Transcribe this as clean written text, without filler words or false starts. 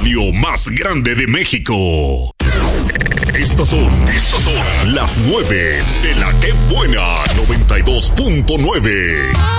radio más grande de México. Estas son las 9 de la Que Buena 92.9.